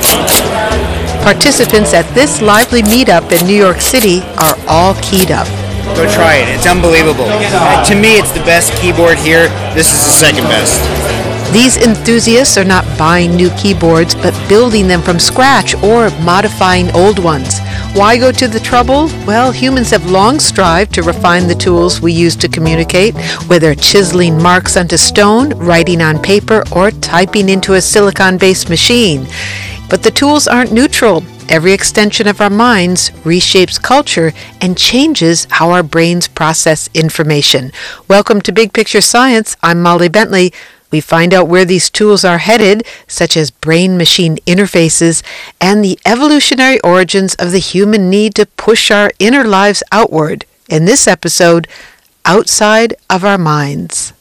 Participants at this lively meetup in New York City are all keyed up. Go try it. It's unbelievable. To me, it's the best keyboard here. This is the second best. These enthusiasts are not buying new keyboards, but building them from scratch or modifying old ones. Why go to the trouble? Well, humans have long strived to refine the tools we use to communicate, whether chiseling marks onto stone, writing on paper, or typing into a silicon-based machine. But the tools aren't neutral. Every extension of our minds reshapes culture and changes how our brains process information. Welcome to Big Picture Science. I'm Molly Bentley. We find out where these tools are headed, such as brain-machine interfaces, and the evolutionary origins of the human need to push our inner lives outward. In this episode, Outside of Our Minds.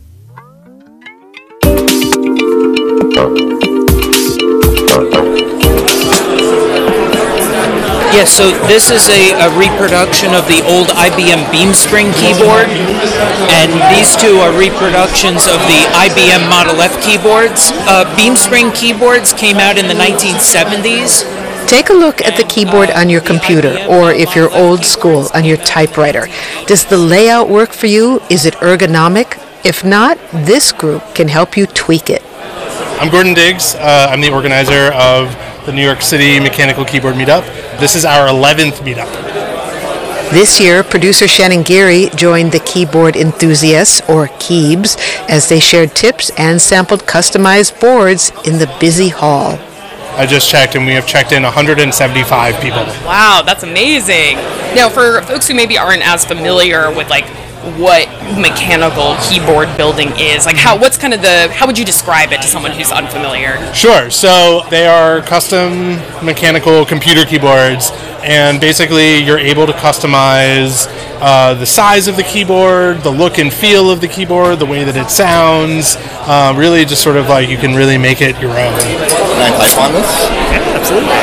Yes, so this is a reproduction of the old IBM Beamspring keyboard, and these two are reproductions of the IBM Model F keyboards. Beamspring keyboards came out in the 1970s. Take a look at the keyboard on your computer, or if you're old school, on your typewriter. Does the layout work for you? Is it ergonomic? If not, this group can help you tweak it. I'm Gordon Diggs. I'm the organizer of the New York City Mechanical Keyboard Meetup. This is our 11th meetup. This year, producer Shannon Geary joined the keyboard enthusiasts, or Keebs, as they shared tips and sampled customized boards in the busy hall. I just checked, and we have checked in 175 people. Wow, that's amazing. Now, for folks who maybe aren't as familiar with what mechanical keyboard building is, how would you describe it to someone who's unfamiliar? Sure. So they are custom mechanical computer keyboards, and basically you're able to customize the size of the keyboard, the look and feel of the keyboard, the way that it sounds. Really, just sort of you can really make it your own. Can I type on this? Yeah, absolutely.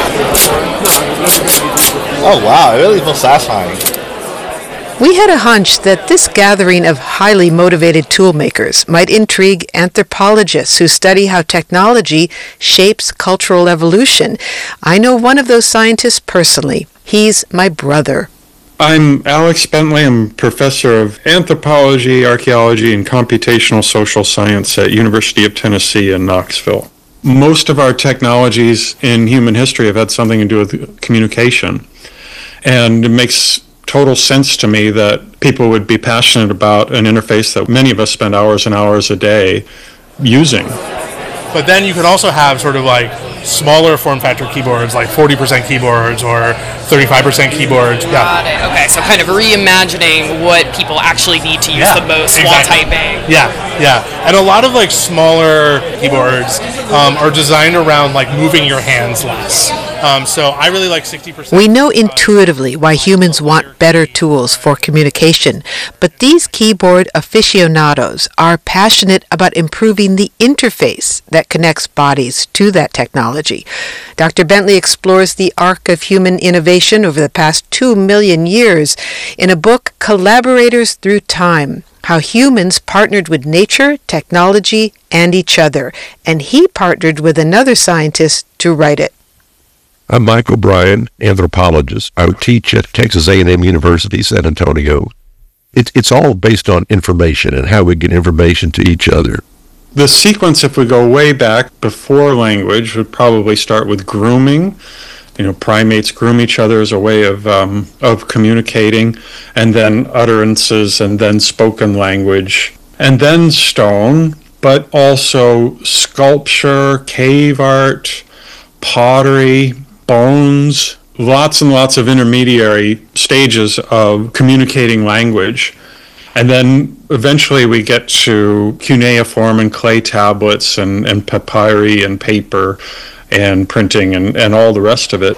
Oh wow, it really feels satisfying. We had a hunch that this gathering of highly motivated toolmakers might intrigue anthropologists who study how technology shapes cultural evolution. I know one of those scientists personally. He's my brother. I'm Alex Bentley. I'm professor of anthropology, archaeology, and computational social science at University of Tennessee in Knoxville. Most of our technologies in human history have had something to do with communication, and it makes total sense to me that people would be passionate about an interface that many of us spend hours and hours a day using. But then you could also have sort of smaller form factor keyboards, like 40% keyboards or 35% keyboards. Got it. Okay, so kind of reimagining what people actually need to use the most while typing. Yeah. And a lot of smaller keyboards are designed around moving your hands less. So I really like 60%. We know intuitively why humans want better tools for communication, but these keyboard aficionados are passionate about improving the interface that connects bodies to that technology. Dr. Bentley explores the arc of human innovation over the past 2 million years in a book, Collaborators Through Time: How Humans Partnered with Nature, Technology, and Each Other. And he partnered with another scientist to write it. I'm Michael Bryan, anthropologist. I teach at Texas A&M University, San Antonio. It's all based on information and how we get information to each other. The sequence, if we go way back before language, would probably start with grooming. Primates groom each other as a way of communicating, and then utterances, and then spoken language, and then stone, but also sculpture, cave art, pottery, bones, lots and lots of intermediary stages of communicating language. And then eventually we get to cuneiform and clay tablets and papyri and paper and printing and all the rest of it.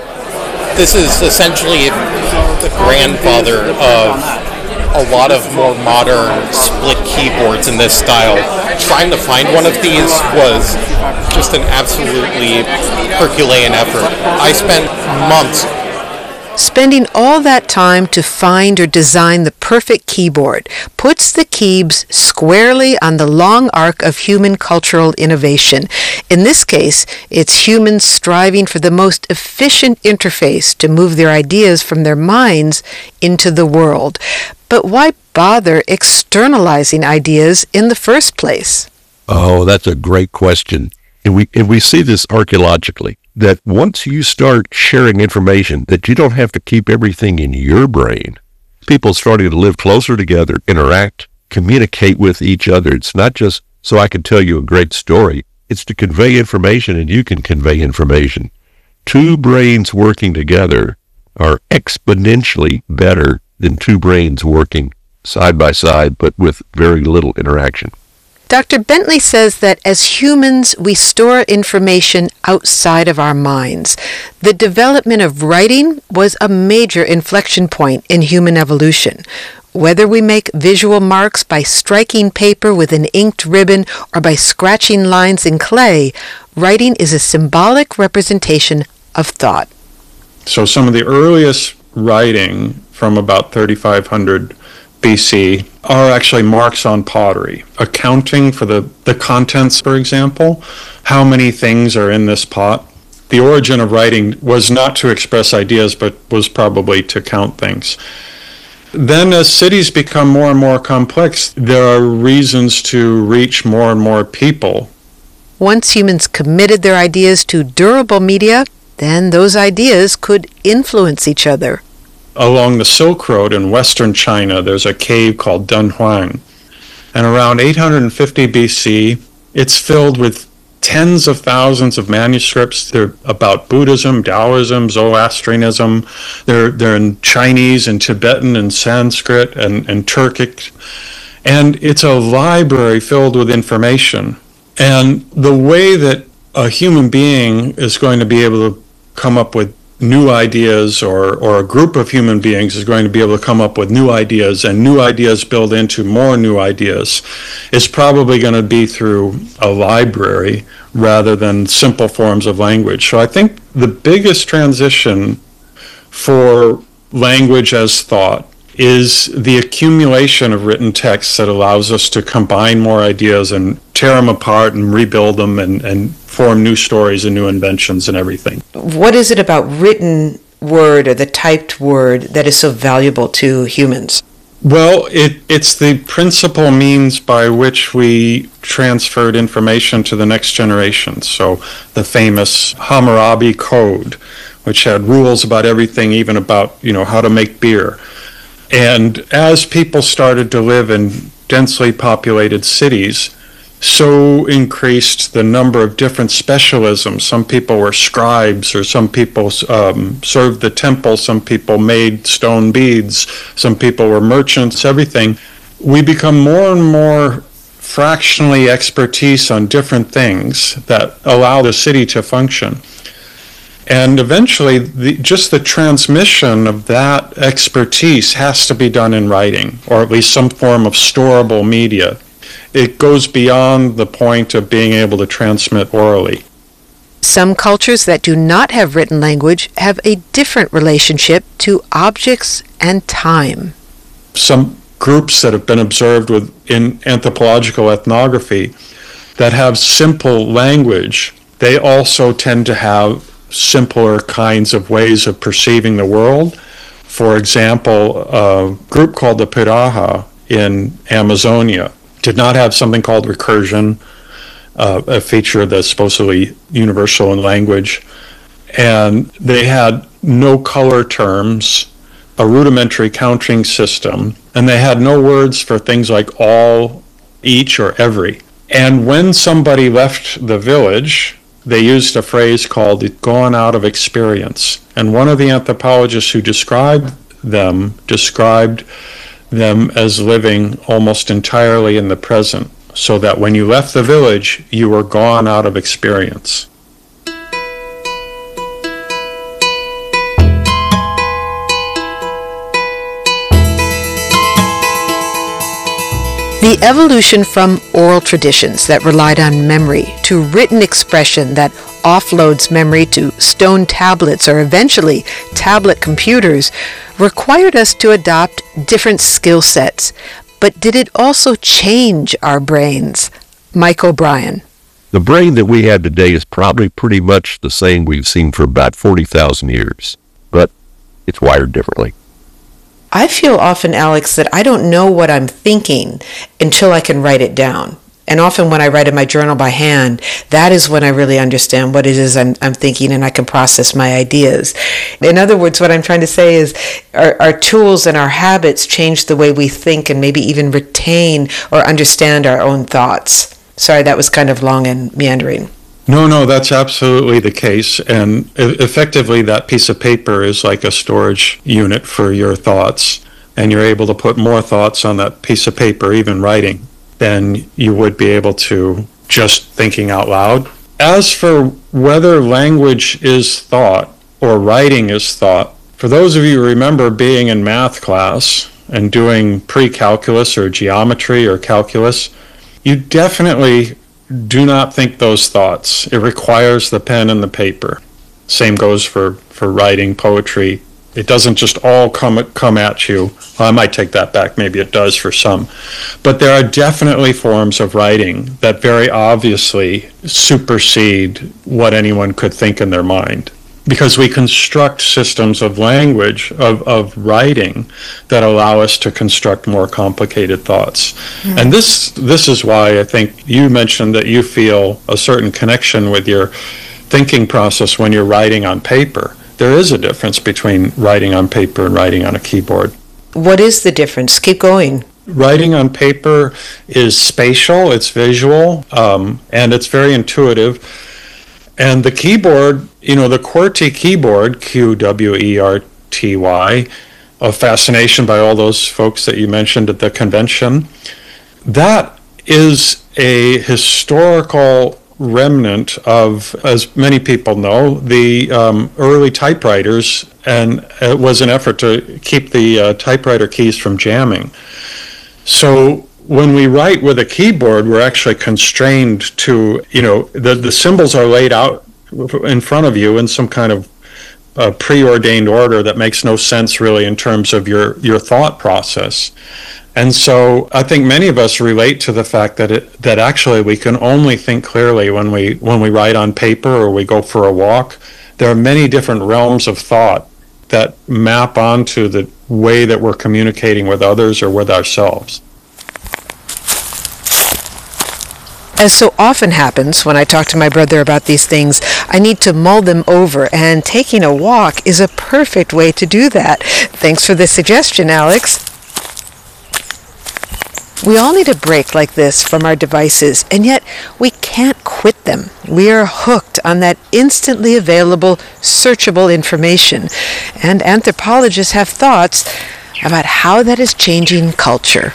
This is essentially the grandfather of a lot of more modern split keyboards in this style. Trying to find one of these was just an absolutely Herculean effort. I spent months Spending all that time to find or design the perfect keyboard puts the keys squarely on the long arc of human cultural innovation. In this case, it's humans striving for the most efficient interface to move their ideas from their minds into the world. But why bother externalizing ideas in the first place? Oh, that's a great question. And we see this archaeologically, that once you start sharing information, that you don't have to keep everything in your brain. People starting to live closer together, interact, communicate with each other. It's not just so I can tell you a great story. It's to convey information, and you can convey information. Two brains working together are exponentially better than two brains working side by side, but with very little interaction. Dr. Bentley says that as humans, we store information outside of our minds. The development of writing was a major inflection point in human evolution. Whether we make visual marks by striking paper with an inked ribbon or by scratching lines in clay, writing is a symbolic representation of thought. So some of the earliest writing from about 3500 BC are actually marks on pottery, accounting for the contents, for example, how many things are in this pot. The origin of writing was not to express ideas, but was probably to count things. Then as cities become more and more complex, there are reasons to reach more and more people. Once humans committed their ideas to durable media, then those ideas could influence each other. Along the Silk Road in western China, there's a cave called Dunhuang. And around 850 BC, it's filled with tens of thousands of manuscripts. They're about Buddhism, Taoism, Zoroastrianism. They're in Chinese and Tibetan and Sanskrit and Turkic. And it's a library filled with information. And the way that a human being is going to be able to come up with new ideas, or a group of human beings is going to be able to come up with new ideas, and new ideas build into more new ideas, is probably going to be through a library rather than simple forms of language. So I think the biggest transition for language as thought is the accumulation of written texts that allows us to combine more ideas and tear them apart and rebuild them and form new stories and new inventions and everything. What is it about written word or the typed word that is so valuable to humans? Well, it's the principal means by which we transferred information to the next generation. So the famous Hammurabi Code, which had rules about everything, even about, how to make beer. And as people started to live in densely populated cities, so increased the number of different specialisms. Some people were scribes, or some people served the temple, some people made stone beads, some people were merchants, everything. We become more and more fractionally expertise on different things that allow the city to function. And eventually, just the transmission of that expertise has to be done in writing, or at least some form of storable media. It goes beyond the point of being able to transmit orally. Some cultures that do not have written language have a different relationship to objects and time. Some groups that have been observed in anthropological ethnography that have simple language, they also tend to have simpler kinds of ways of perceiving the world. For example, a group called the Piraha in Amazonia did not have something called recursion, a feature that's supposedly universal in language. And they had no color terms, a rudimentary counting system, and they had no words for things like all, each, or every. And when somebody left the village, they used a phrase called "it gone out of experience." And one of the anthropologists who described them as living almost entirely in the present, so that when you left the village, you were gone out of experience. The evolution from oral traditions that relied on memory to written expression that offloads memory to stone tablets or eventually tablet computers required us to adopt different skill sets. But did it also change our brains? Mike O'Brien. The brain that we have today is probably pretty much the same we've seen for about 40,000 years, but it's wired differently. I feel often, Alex, that I don't know what I'm thinking until I can write it down. And often when I write in my journal by hand, that is when I really understand what it is I'm thinking, and I can process my ideas. In other words, what I'm trying to say is our tools and our habits change the way we think and maybe even retain or understand our own thoughts. Sorry, that was kind of long and meandering. No, that's absolutely the case. And effectively, that piece of paper is like a storage unit for your thoughts. And you're able to put more thoughts on that piece of paper, even writing, than you would be able to just thinking out loud. As for whether language is thought or writing is thought, for those of you who remember being in math class and doing pre-calculus or geometry or calculus, you definitely do not think those thoughts. It requires the pen and the paper. Same goes for writing poetry. It doesn't just all come at you. Well, I might take that back. Maybe it does for some. But there are definitely forms of writing that very obviously supersede what anyone could think in their mind. Because we construct systems of language, of writing, that allow us to construct more complicated thoughts. Mm-hmm. And this is why I think you mentioned that you feel a certain connection with your thinking process when you're writing on paper. There is a difference between writing on paper and writing on a keyboard. What is the difference? Keep going. Writing on paper is spatial, it's visual, and it's very intuitive. And the keyboard, the QWERTY keyboard, QWERTY, of fascination by all those folks that you mentioned at the convention, that is a historical remnant of, as many people know, the early typewriters, and it was an effort to keep the typewriter keys from jamming. So when we write with a keyboard, we're actually constrained to, the symbols are laid out in front of you in some kind of preordained order that makes no sense really in terms of your thought process. And so I think many of us relate to the fact that actually we can only think clearly when we write on paper or we go for a walk. There are many different realms of thought that map onto the way that we're communicating with others or with ourselves. As so often happens when I talk to my brother about these things, I need to mull them over, and taking a walk is a perfect way to do that. Thanks for the suggestion, Alex. We all need a break like this from our devices, and yet we can't quit them. We are hooked on that instantly available, searchable information, and anthropologists have thoughts about how that is changing culture.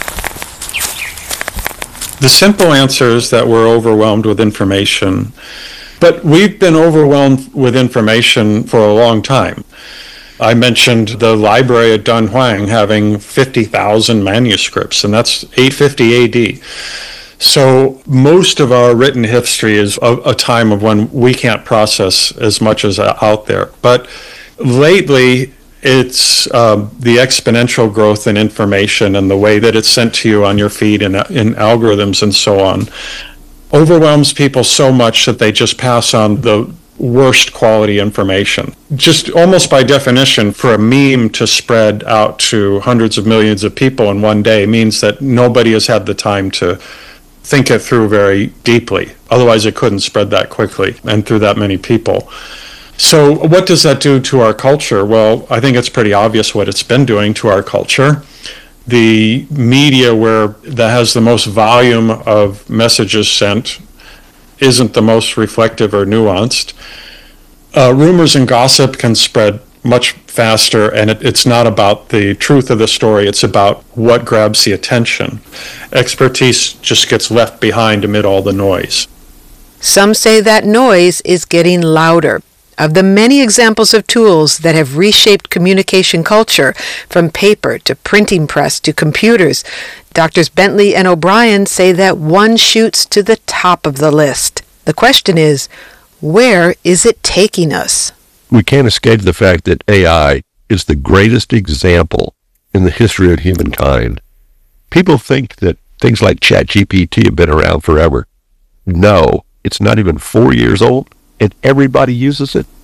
The simple answer is that we're overwhelmed with information, but we've been overwhelmed with information for a long time. I mentioned the library at Dunhuang having 50,000 manuscripts, and that's 850 AD. So most of our written history is a time of when we can't process as much as out there. But lately, it's the exponential growth in information and the way that it's sent to you on your feed in algorithms and so on overwhelms people so much that they just pass on the worst quality information. Just almost by definition, for a meme to spread out to hundreds of millions of people in one day means that nobody has had the time to think it through very deeply. Otherwise, it couldn't spread that quickly and through that many people. So what does that do to our culture? Well, I think it's pretty obvious what it's been doing to our culture. The media that has the most volume of messages sent isn't the most reflective or nuanced. Rumors and gossip can spread much faster, and it's not about the truth of the story, it's about what grabs the attention. Expertise just gets left behind amid all the noise. Some say that noise is getting louder. Of the many examples of tools that have reshaped communication culture, from paper to printing press to computers, Drs. Bentley and O'Brien say that one shoots to the top of the list. The question is, where is it taking us? We can't escape the fact that AI is the greatest example in the history of humankind. People think that things like ChatGPT have been around forever. No, it's not even 4 years old, and everybody uses it.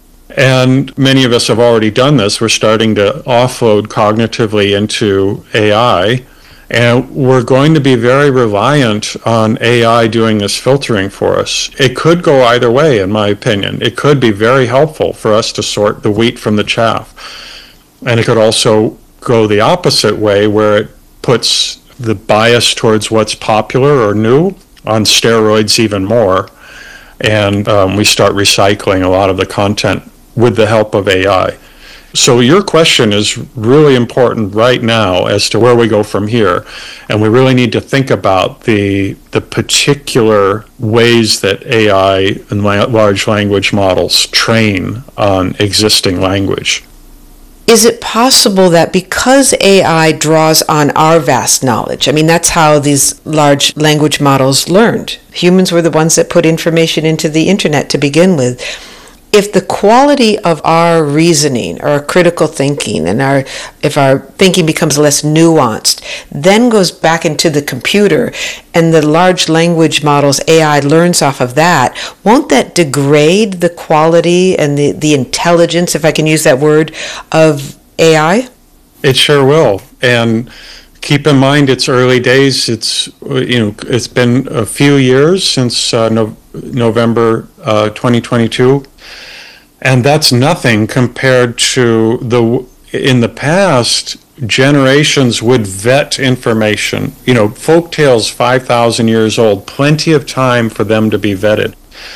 And many of us have already done this. We're starting to offload cognitively into AI, and we're going to be very reliant on AI doing this filtering for us. It could go either way, in my opinion. It could be very helpful for us to sort the wheat from the chaff. And it could also go the opposite way, where it puts the bias towards what's popular or new on steroids even more. And we start recycling a lot of the content with the help of AI. So your question is really important right now as to where we go from here. And we really need to think about the particular ways that AI and large language models train on existing language. Is it possible that because AI draws on our vast knowledge, I mean, that's how these large language models learned. Humans were the ones that put information into the internet to begin with. If the quality of our reasoning or our critical thinking and if our thinking becomes less nuanced, then goes back into the computer and the large language models, AI, learns off of that, won't that degrade the quality and the intelligence, if I can use that word, of AI? It sure will. And keep in mind, it's early days. It's been a few years since November 2022. And that's nothing compared to in the past, generations would vet information. Folk tales 5,000 years old, plenty of time for them to be vetted.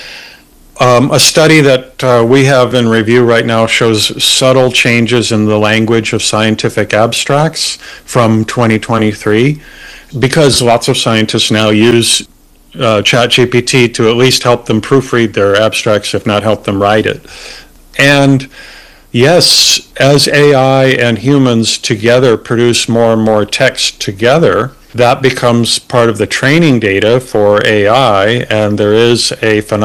A study that we have in review right now shows subtle changes in the language of scientific abstracts from 2023, because lots of scientists now use ChatGPT to at least help them proofread their abstracts, if not help them write it. And yes, as AI and humans together produce more and more text together, that becomes part of the training data for AI, and there is a phenomenon